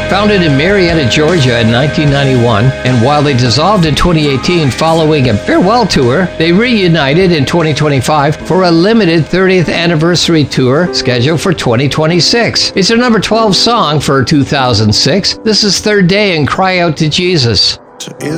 Founded in Marietta, Georgia in 1991, and while they dissolved in 2018 following a farewell tour, they reunited in 2025 for a limited 30th anniversary tour scheduled for 2026. It's their number 12 song for 2006. This is Third Day and Cry Out to Jesus.